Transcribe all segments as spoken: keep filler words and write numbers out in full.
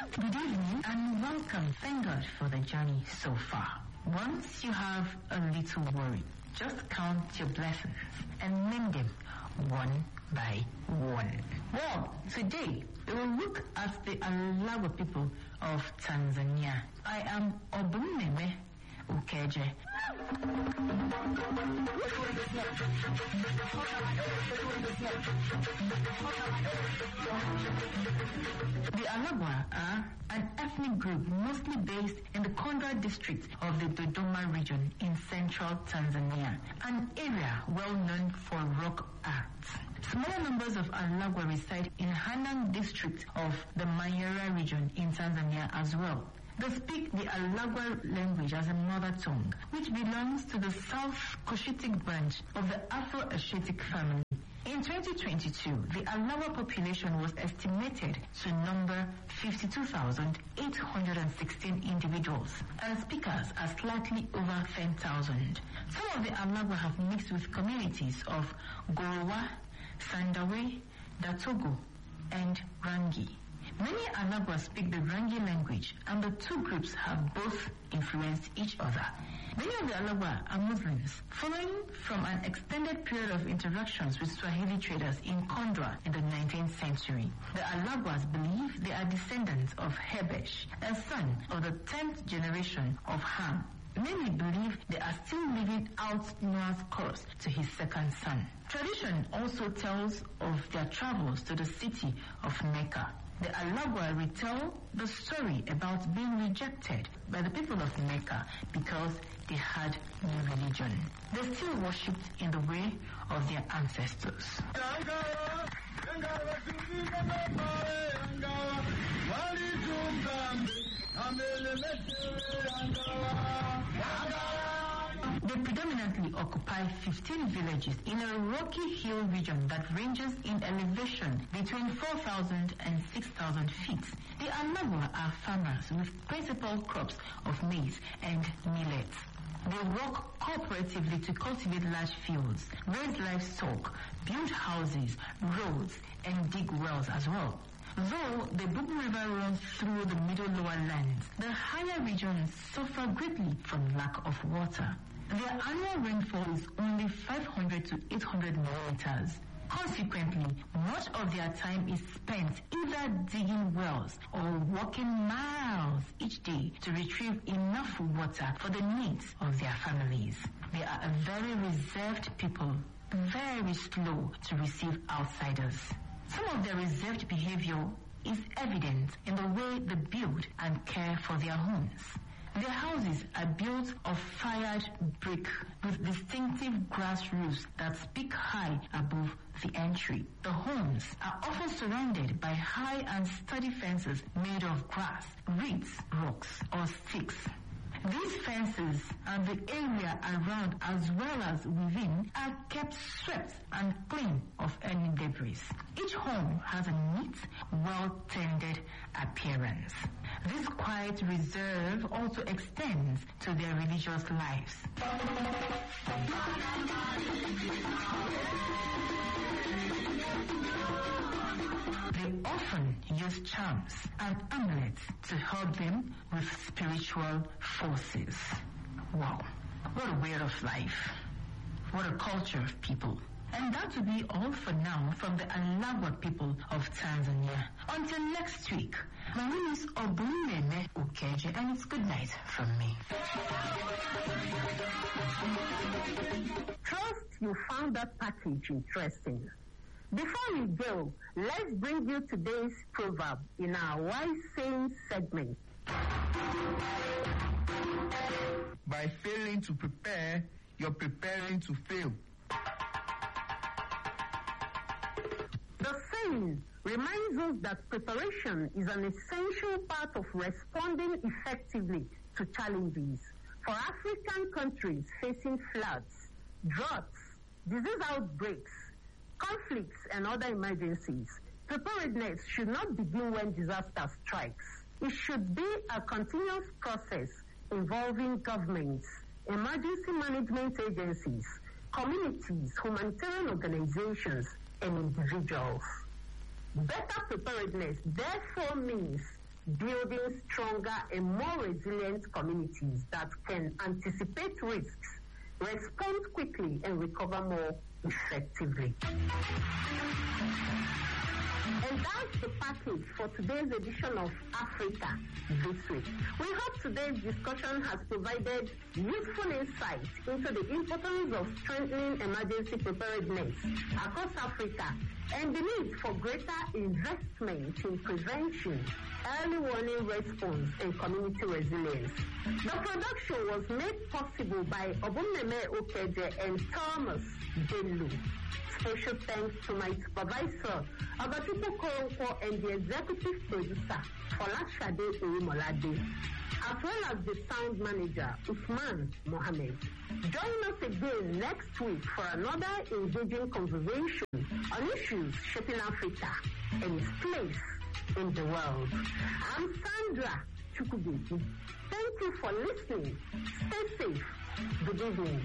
Good evening and welcome. Thank God for the journey so far. Once you have a little worry, just count your blessings and name them one by one. Well, today we will look at the Alagwa people of Tanzania. I am Obumeme Ukeje. The Alagwa are an ethnic group mostly based in the Kondra district of the Dodoma region in central Tanzania, an area well known for rock art. Smaller numbers of Alagwa reside in Hanang district of the Manyara region in Tanzania as well. They speak the Alagwa language as a mother tongue, which belongs to the South Cushitic branch of the Afro-Asiatic family. In twenty twenty-two, the Alagwa population was estimated to number fifty-two thousand eight hundred sixteen individuals, and speakers are slightly over ten thousand. Some of the Alagwa have mixed with communities of Gorowa, Sandawe, Datogo, and Rangi. Many Alagwa speak the Rangi language, and the two groups have both influenced each other. Many of the Alagwa are Muslims, following from an extended period of interactions with Swahili traders in Kondra in the nineteenth century. The Alagwas believe they are descendants of Hebesh, a son of the tenth generation of Ham. Many believe they are still living out Noah's curse to his second son. Tradition also tells of their travels to the city of Mecca. The Alagwa retell the story about being rejected by the people of Mecca because they had no religion. They still worshipped in the way of their ancestors. They predominantly occupy fifteen villages in a rocky hill region that ranges in elevation between four thousand and six thousand feet. The Alagwa are farmers with principal crops of maize and millet. They work cooperatively to cultivate large fields, raise livestock, build houses, roads, and dig wells as well. Though the Bubu River runs through the middle lower lands, the higher regions suffer greatly from lack of water. Their annual rainfall is only five hundred to eight hundred millimeters. Consequently, much of their time is spent either digging wells or walking miles each day to retrieve enough water for the needs of their families. They are a very reserved people, very slow to receive outsiders. Some of their reserved behavior is evident in the way they build and care for their homes. Their houses are built of fired brick with distinctive grass roofs that speak high above the entry. The homes are often surrounded by high and sturdy fences made of grass, reeds, rocks, or sticks. These fences and the area around as well as within are kept swept and clean of any debris. Each home has a neat, well-tended appearance. This quiet reserve also extends to their religious lives. They often use charms and amulets to help them with spiritual forces. Wow, what a way of life. What a culture of people. And that will be all for now from the Alagwa people of Tanzania. Until next week, my name is Obumeme Ukeje, and it's good night from me. Trust you found that package interesting. Before we go, let's bring you today's proverb in our Wise Saying segment. By failing to prepare, you're preparing to fail. The saying reminds us that preparation is an essential part of responding effectively to challenges. For African countries facing floods, droughts, disease outbreaks, conflicts, and other emergencies, preparedness should not begin when disaster strikes. It should be a continuous process involving governments, emergency management agencies, communities, humanitarian organizations, and individuals. Better preparedness therefore means building stronger and more resilient communities that can anticipate risks, respond quickly, and recover more effectively. And that's the package for today's edition of Africa This Week. We hope today's discussion has provided useful insight into the importance of strengthening emergency preparedness across Africa and the need for greater investment in prevention, early warning response, and community resilience. The production was made possible by Obumneme Okeje and Thomas Bello. Special thanks to my supervisor, Abatupo Koronko, and the executive producer, Folashade Urimolade, as well as the sound manager, Usman Mohammed. Join us again next week for another engaging conversation on issues shaping Africa and its place in the world. I'm Sandra Chukwubuchi. Thank you for listening. Stay safe. Good evening.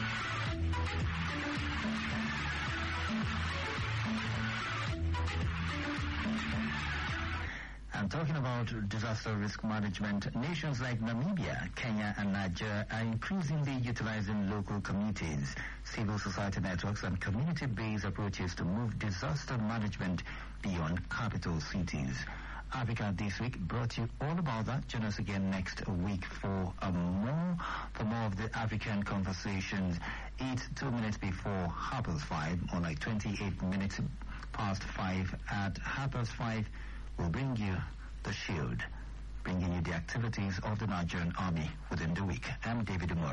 And talking about disaster risk management, nations like Namibia, Kenya, and Nigeria are increasingly utilizing local communities, civil society networks, and community-based approaches to move disaster management beyond capital cities. Africa This Week brought you all about that. Join us again next week for a more for more of the African conversations. It's two minutes before half past five, or like twenty-eight minutes past five. At half past five, we'll bring you the Shield, bringing you the activities of the Nigerian Army within the week. I'm David Umar.